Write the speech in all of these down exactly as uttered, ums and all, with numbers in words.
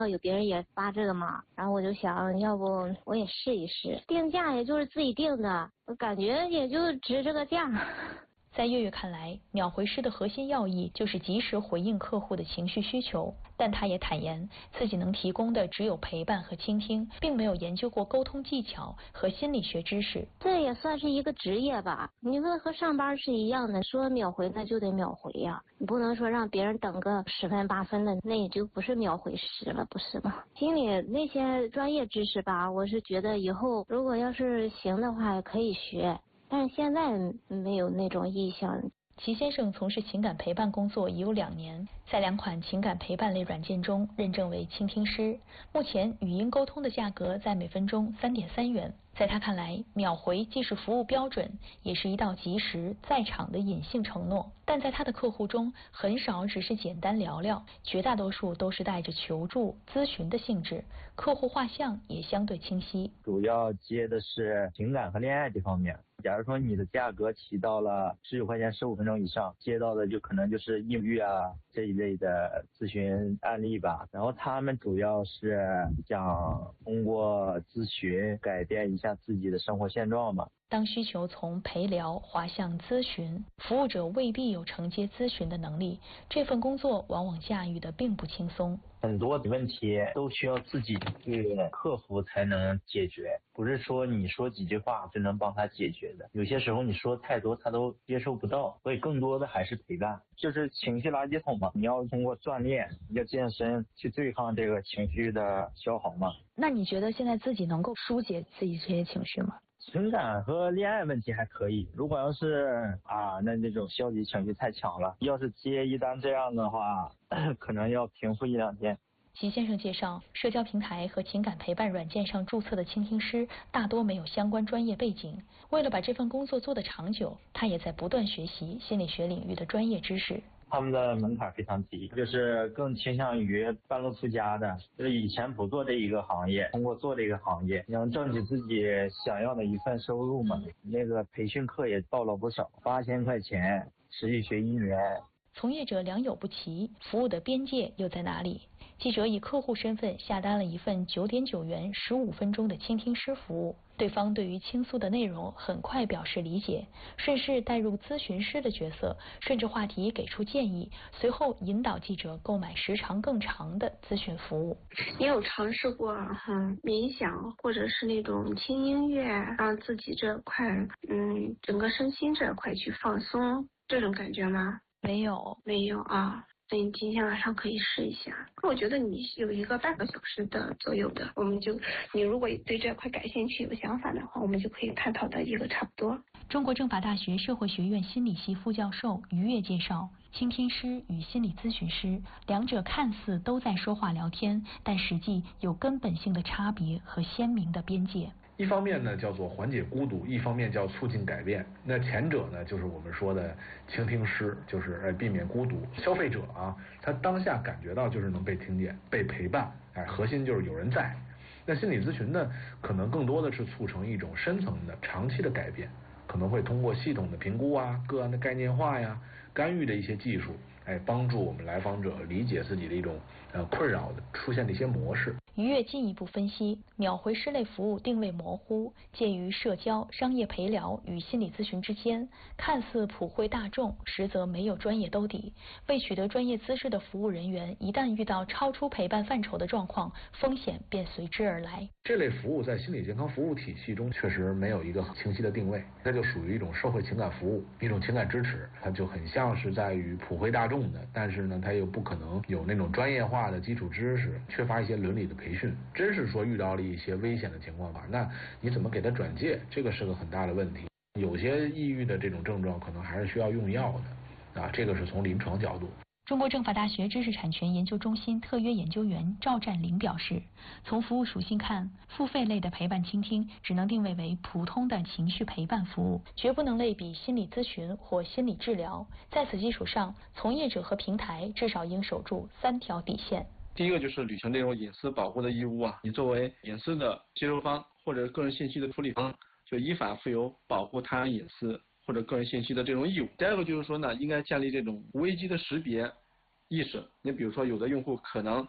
有别人也发这个嘛，然后我就想要不我也试一试，定价也就是自己定的，我感觉也就值这个价。 在月月看来，秒回师的核心要义就是及时回应客户的情绪需求，但他也坦言自己能提供的只有陪伴和倾听，并没有研究过沟通技巧和心理学知识。 这也算是一个职业吧，你说和上班是一样的，说秒回那就得秒回呀、啊，你不能说让别人等个十分八分的，那也就不是秒回师了，不是吗？心里那些专业知识吧，我是觉得以后如果要是行的话可以学，但是现在没有那种意向。 齐先生从事情感陪伴工作已有两年，在两款情感陪伴类软件中认证为倾听师。目前语音沟通的价格在每分钟三点三元。在他看来，秒回既是服务标准，也是一道及时在场的隐性承诺。但在他的客户中，很少只是简单聊聊，绝大多数都是带着求助、咨询的性质，客户画像也相对清晰。 主要接的是情感和恋爱这方面。假如说你的价格提到了十九块钱十五分钟以上，接到的就可能就是抑郁啊这一类的咨询案例吧。然后他们主要是想通过咨询改变一下自己的生活现状嘛。 当需求从陪聊滑向咨询，服务者未必有承接咨询的能力，这份工作往往驾驭的并不轻松。 很多的问题都需要自己去克服才能解决，不是说你说几句话就能帮他解决的。有些时候你说太多他都接受不到，所以更多的还是陪伴，就是情绪垃圾桶嘛。你要通过锻炼，要健身去对抗这个情绪的消耗嘛。 那你觉得现在自己能够疏解自己这些情绪吗？ 情感和恋爱问题还可以，如果要是啊，那那种消极情绪太强了，要是接一单这样的话，可能要平复一两天。 齐先生介绍，社交平台和情感陪伴软件上注册的倾听师大多没有相关专业背景。为了把这份工作做得长久，他也在不断学习心理学领域的专业知识。 他们的门槛非常低，就是更倾向于半路出家的，就是以前不做这一个行业，通过做这个行业能挣取自己想要的一份收入嘛。那个培训课也报了不少，八千块钱，持续学一年。 从业者良莠不齐，服务的边界又在哪里？记者以客户身份下单了一份九点九元十五分钟的倾听师服务，对方对于倾诉的内容很快表示理解，顺势带入咨询师的角色，顺着话题给出建议，随后引导记者购买时长更长的咨询服务。 你有尝试过哈、嗯、冥想或者是那种轻音乐，让自己这块嗯整个身心这块去放松这种感觉吗？ 没有， 没有啊。那你今天晚上可以试一下。我觉得你有一个半个小时的左右的，我们就你如果对这块感兴趣有想法的话，我们就可以探讨的一个差不多。 中国政法大学社会学院心理系副教授于越介绍，倾听师与心理咨询师两者看似都在说话聊天，但实际有根本性的差别和鲜明的边界。 一方面呢叫做缓解孤独，一方面叫促进改变。那前者呢就是我们说的倾听师，就是呃避免孤独。消费者啊，他当下感觉到就是能被听见、被陪伴，哎，核心就是有人在。那心理咨询呢，可能更多的是促成一种深层的、长期的改变，可能会通过系统的评估啊、个案的概念化呀、干预的一些技术，哎，帮助我们来访者理解自己的一种呃困扰的出现的一些模式。 于越进一步分析，秒回师类服务定位模糊，介于社交、商业陪聊与心理咨询之间，看似普惠大众，实则没有专业兜底。未取得专业资质的服务人员，一旦遇到超出陪伴范畴的状况，风险便随之而来。 这类服务在心理健康服务体系中确实没有一个清晰的定位，它就属于一种社会情感服务，一种情感支持，它就很像是在于普惠大众的，但是呢，它又不可能有那种专业化的基础知识，缺乏一些伦理的培训。真是说遇到了一些危险的情况吧，那你怎么给他转介？这个是个很大的问题。有些抑郁的这种症状可能还是需要用药的啊，这个是从临床角度。 中国政法大学知识产权研究中心特约研究员赵占林表示，从服务属性看，付费类的陪伴倾听只能定位为普通的情绪陪伴服务，绝不能类比心理咨询或心理治疗。在此基础上，从业者和平台至少应守住三条底线。 第一个就是履行这种隐私保护的义务啊，你作为隐私的接收方或者个人信息的处理方，就依法负有保护他人隐私或者个人信息的这种义务。第二个就是说呢，应该建立这种危机的识别意识。你比如说，有的用户可能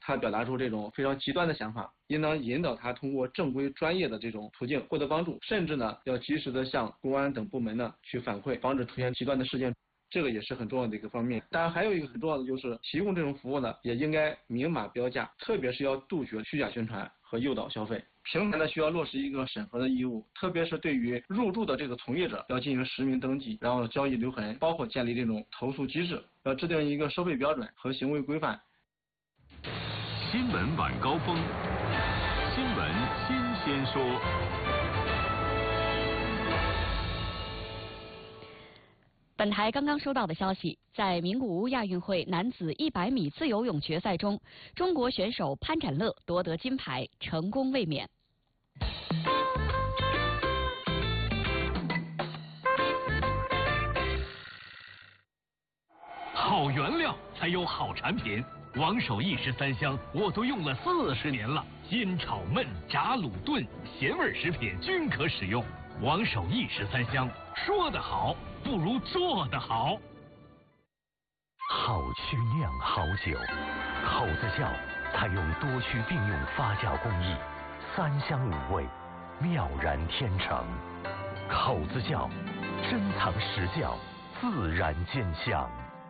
他表达出这种非常极端的想法，应当引导他通过正规专业的这种途径获得帮助，甚至呢要及时的向公安等部门呢去反馈，防止出现极端的事件。这个也是很重要的一个方面。当然还有一个很重要的就是提供这种服务呢，也应该明码标价，特别是要杜绝虚假宣传和诱导消费。平台呢需要落实一个审核的义务，特别是对于入驻的这个从业者要进行实名登记，然后交易留痕，包括建立这种投诉机制，要制定一个收费标准和行为规范。 新闻晚高峰，新闻新鲜说。 本台刚刚收到的消息，在名古屋亚运会男子一百米自由泳决赛中，中国选手潘展乐夺得金牌，成功卫冕。 好原料才有好产品，王守义十三香我都用了四十年了，煎炒焖炸卤炖咸味食品均可使用。王守义十三香，说得好不如做得好。 好曲酿好酒，口子窖采用多区并用发酵工艺，三香五味，妙然天成。口子窖，珍藏实窖，自然见香。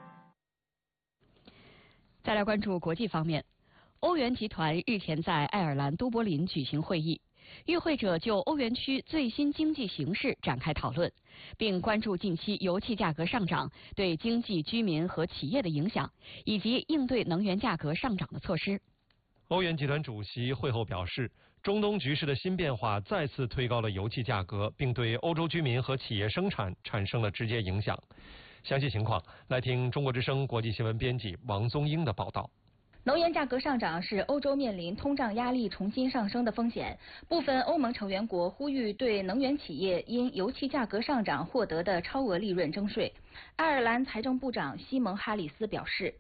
再来关注国际方面，欧元集团日前在爱尔兰都柏林举行会议。与会者就欧元区最新经济形势展开讨论，并关注近期油气价格上涨对经济、居民和企业的影响，以及应对能源价格上涨的措施。 欧元集团主席会后表示，中东局势的新变化再次推高了油气价格，并对欧洲居民和企业生产产生了直接影响。详细情况来听中国之声国际新闻编辑王宗英的报道。 能源价格上涨是欧洲面临通胀压力重新上升的风险。部分欧盟成员国呼吁对能源企业因油气价格上涨获得的超额利润征税。爱尔兰财政部长西蒙·哈里斯表示，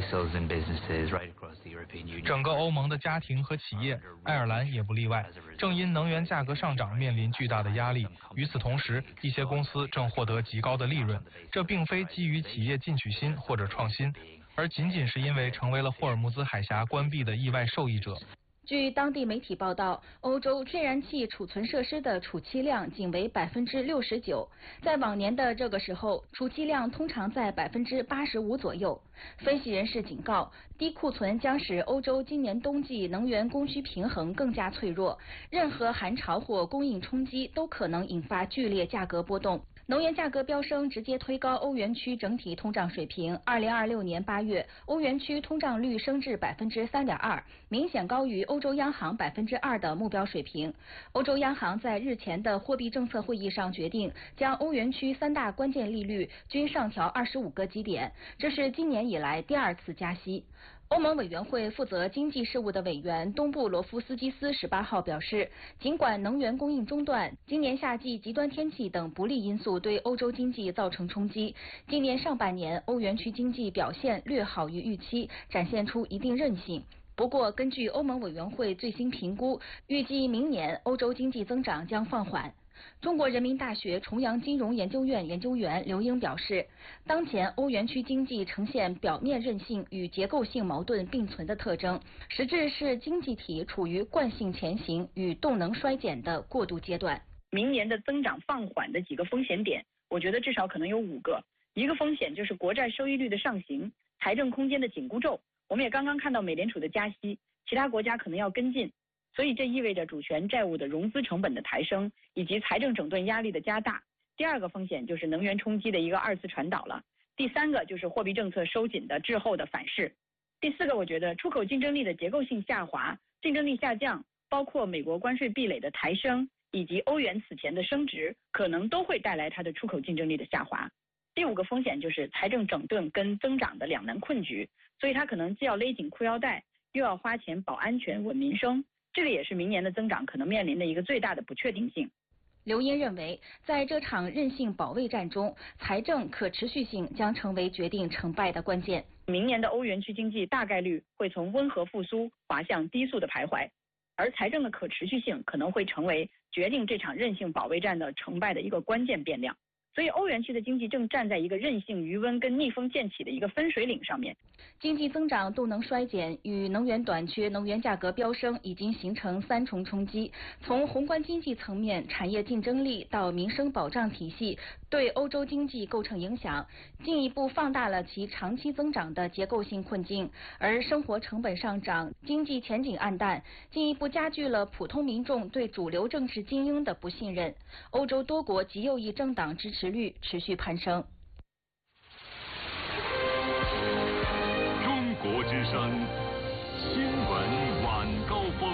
整个欧盟的家庭和企业，爱尔兰也不例外，正因能源价格上涨面临巨大的压力。与此同时，一些公司正获得极高的利润，这并非基于企业进取心或者创新，而仅仅是因为成为了霍尔木兹海峡关闭的意外受益者。 据当地媒体报道，欧洲天然气储存设施的储气量仅为百分之六十九，在往年的这个时候，储气量通常在百分之八十五左右。分析人士警告，低库存将使欧洲今年冬季能源供需平衡更加脆弱，任何寒潮或供应冲击都可能引发剧烈价格波动。能源价格飙升直接推高欧元区整体通胀水平。二零二六年八月，欧元区通胀率升至百分之三点二，明显高于欧洲央行百分之二的目标水平。欧洲央行在日前的货币政策会议上决定，将欧元区三大关键利率均上调二十五个基点，这是今年以来第二次加息。欧盟委员会负责经济事务的委员东布罗夫斯基斯十八号表示，尽管能源供应中断、今年夏季极端天气等不利因素对欧洲经济造成冲击，今年上半年欧元区经济表现略好于预期，展现出一定韧性。不过，根据欧盟委员会最新评估，预计明年欧洲经济增长将放缓。中国人民大学重阳金融研究院研究员刘英表示，当前欧元区经济呈现表面韧性与结构性矛盾并存的特征，实质是经济体处于惯性前行与动能衰减的过渡阶段。 明年的增长放缓的几个风险点，我觉得至少可能有五个。一个风险就是国债收益率的上行，财政空间的紧箍咒。我们也刚刚看到美联储的加息，其他国家可能要跟进。所以这意味着主权债务的融资成本的抬升，以及财政整顿压力的加大。第二个风险就是能源冲击的一个二次传导了。第三个就是货币政策收紧的滞后的反噬。第四个，我觉得出口竞争力的结构性下滑、竞争力下降，包括美国关税壁垒的抬升，以及欧元此前的升值，可能都会带来它的出口竞争力的下滑。第五个风险就是财政整顿跟增长的两难困局，所以它可能既要勒紧裤腰带，又要花钱保安全、稳民生。这个也是明年的增长可能面临的一个最大的不确定性。 刘英认为，在这场韧性保卫战中，财政可持续性将成为决定成败的关键。 明年的欧元区经济大概率会从温和复苏滑向低速的徘徊，而财政的可持续性可能会成为决定这场韧性保卫战的成败的一个关键变量。 所以欧元区的经济正站在一个韧性余温跟逆风渐起的一个分水岭上面。 经济增长动能衰减与能源短缺、能源价格飙升已经形成三重冲击。从宏观经济层面，产业竞争力到民生保障体系，对欧洲经济构成影响，进一步放大了其长期增长的结构性困境。而生活成本上涨、经济前景暗淡，进一步加剧了普通民众对主流政治精英的不信任。欧洲多国极右翼政党支持率持续攀升。 中国之声新闻晚高峰。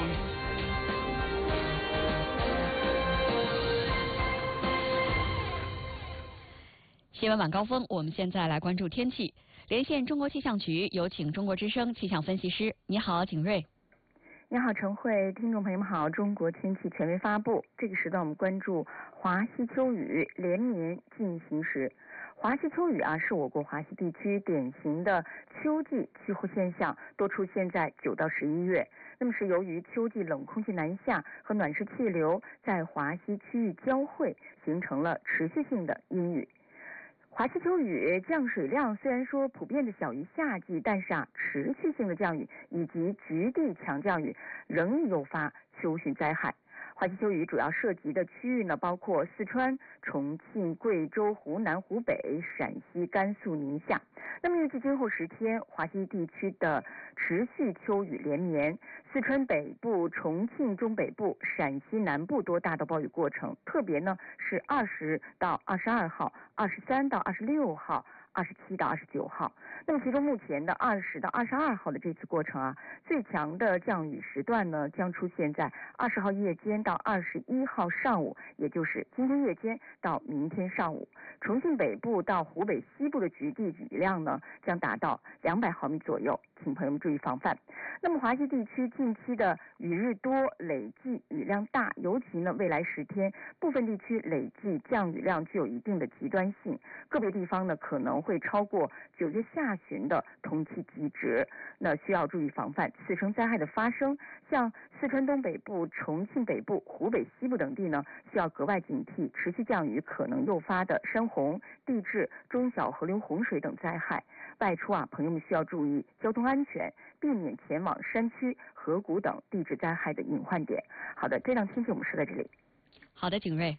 新闻晚高峰，我们现在来关注天气。连线中国气象局，有请中国之声气象分析师。你好，景睿。 你好，陈慧，听众朋友们好。中国天气权威发布，这个时段我们关注华西秋雨连绵进行时。华西秋雨啊，是我国华西地区典型的秋季气候现象，多出现在九到十一月。那么是由于秋季冷空气南下和暖湿气流在华西区域交汇，形成了持续性的阴雨。华西秋雨降水量虽然说普遍的小于夏季，但是啊，持续性的降雨以及局地强降雨仍易诱发秋汛灾害。华西秋雨主要涉及的区域呢，包括四川、重庆、贵州、湖南、湖北、陕西、甘肃、宁夏。那么预计今后十天，华西地区的持续秋雨连绵，四川北部、重庆中北部、陕西南部多大到暴雨过程，特别呢是二十到二十二号、二十三到二十六号、二十七到二十九号。那么其中目前的二十到二十二号的这次过程啊，最强的降雨时段呢将出现在二十号夜间到二十一号上午，也就是今天夜间到明天上午。重庆北部到湖北西部的局地雨量呢将达到两百毫米左右，请朋友们注意防范。那么华西地区近期的雨日多，累计雨量大，尤其呢未来十天部分地区累计降雨量具有一定的极端性，个别地方呢可能会超过九月下旬的同期极值，那需要注意防范次生灾害的发生。像四川东北部、重庆北部、湖北西部等地呢，需要格外警惕持续降雨可能诱发的山洪、地质、中小河流洪水等灾害。外出啊，朋友们需要注意交通安全，避免前往山区、河谷等地质灾害的隐患点。好的，这档天气我们说到这里。 好的，景睿。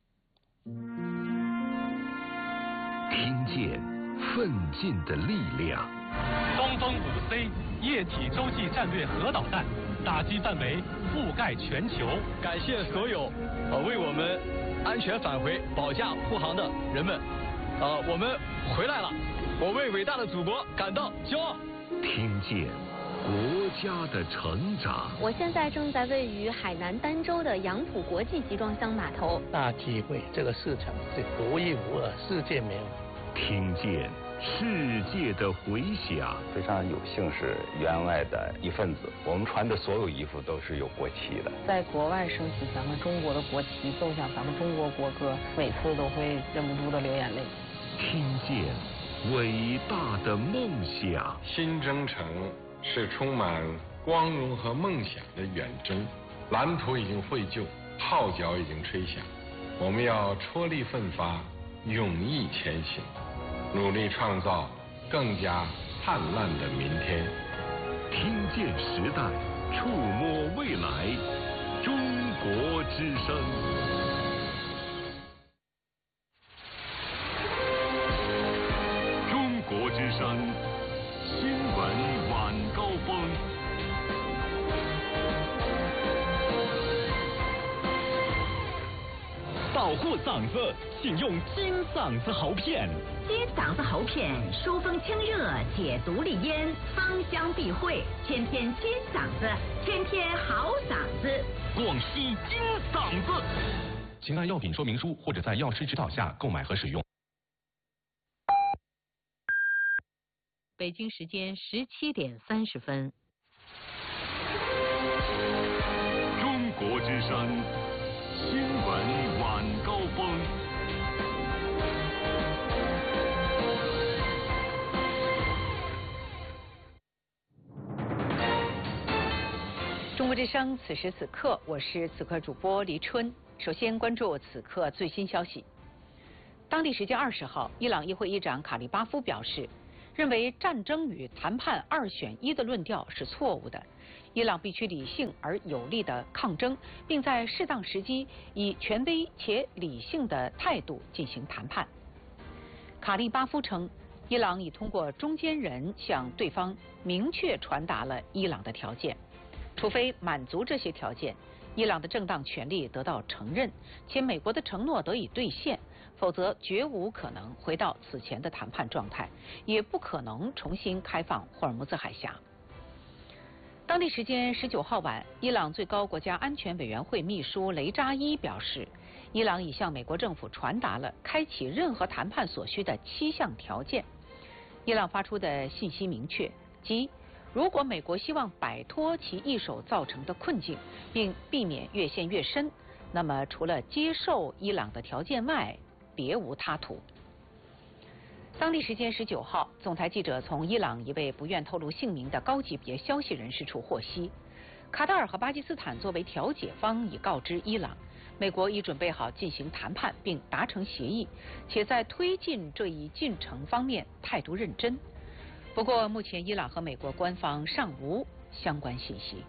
听见奋进的力量。 东风五 C 液体洲际战略核导弹，打击范围覆盖全球。 感谢所有呃为我们安全返回保驾护航的人们，呃，我们回来了，我为伟大的祖国感到骄傲。 听见国家的成长。 我现在正在位于海南儋州的杨浦国际集装箱码头， 大体会这个市场是独一无二，世界没有。 听见世界的回响。 非常有幸是员外的一份子，我们穿的所有衣服都是有国旗的。 在国外升起咱们中国的国旗，奏响咱们中国国歌，每次都会忍不住的流眼泪。 听见伟大的梦想。 新征程是充满光荣和梦想的远征，蓝图已经绘就，号角已经吹响，我们要踔厉奋发，勇毅前行，努力创造更加灿烂的明天。 听见时代，触摸未来，中国之声。 中国之声新闻晚高峰。保护嗓子，请用金嗓子喉片。 金嗓子喉片疏风清热，解毒利咽，芳香避秽，天天金嗓子，天天好嗓子。 广西金嗓子。请按药品说明书或者在药师指导下购买和使用。 北京时间十七点三十分。 中国之声新闻晚高峰。 中国之声，此时此刻，我是此刻主播黎春。首先关注此刻最新消息。 当地时间二十号，伊朗议会议长卡利巴夫表示，认为战争与谈判二选一的论调是错误的。伊朗必须理性而有力的抗争，并在适当时机以权威且理性的态度进行谈判。卡利巴夫称，伊朗已通过中间人向对方明确传达了伊朗的条件，除非满足这些条件，伊朗的正当权利得到承认，且美国的承诺得以兑现，否则绝无可能回到此前的谈判状态，也不可能重新开放霍尔木兹海峡。当地时间十九号晚，伊朗最高国家安全委员会秘书雷扎伊表示，伊朗已向美国政府传达了开启任何谈判所需的七项条件。伊朗发出的信息明确，即如果美国希望摆脱其一手造成的困境，并避免越陷越深，那么除了接受伊朗的条件外，别无他途。当地时间十九号，总台记者从伊朗一位不愿透露姓名的高级别消息人士处获悉，卡塔尔和巴基斯坦作为调解方已告知伊朗，美国已准备好进行谈判并达成协议，且在推进这一进程方面态度认真。不过，目前伊朗和美国官方尚无相关信息。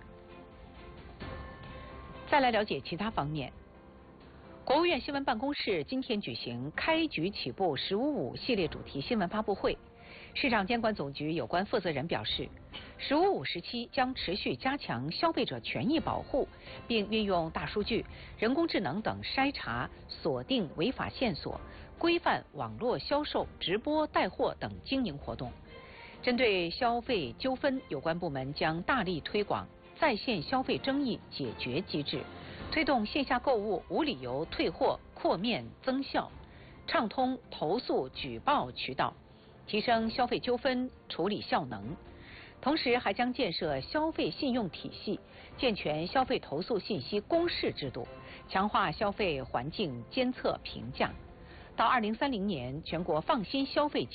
再来了解其他方面。国务院新闻办公室今天举行开局起步“十五五”系列主题新闻发布会。市场监管总局有关负责人表示，“十五五”时期将持续加强消费者权益保护，并运用大数据、人工智能等筛查、锁定违法线索，规范网络销售、直播带货等经营活动。针对消费纠纷，有关部门将大力推广在线消费争议解决机制，推动线下购物无理由退货扩面增效，畅通投诉举报渠道，提升消费纠纷处理效能。同时，还将建设消费信用体系，健全消费投诉信息公示制度，强化消费环境监测评价。到二零三零年，全国放心消费